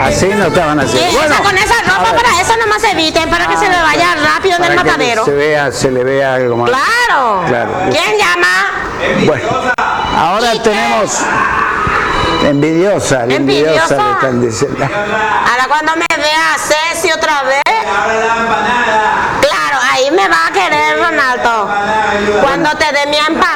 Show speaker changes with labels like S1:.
S1: Así no te van a hacer.
S2: Y
S1: Bueno,
S2: con esa ropa, para eso nomás se eviten, para que se le vaya rápido en el
S1: para que
S2: matadero.
S1: se le vea algo más.
S2: Claro.
S1: Claro.
S2: ¿Quién llama?
S1: Bueno, ahora tenemos envidiosa, la envidiosa le están diciendo.
S2: Ahora cuando me vea Ceci otra vez, claro, ahí me va a querer Ronaldo. Cuando te dé mi empanada.